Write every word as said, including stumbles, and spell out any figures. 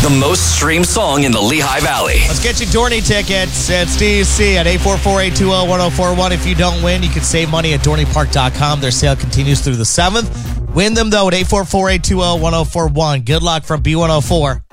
the most streamed song in the Lehigh Valley. Let's get you Dorney tickets. It's D C at eight four four, eight two zero, one zero four one. If you don't win, you can save money at dorney park dot com. Their sale continues through the seventh. Win them, though, at eight four four, eight two zero, one zero four one. Good luck from B one oh four.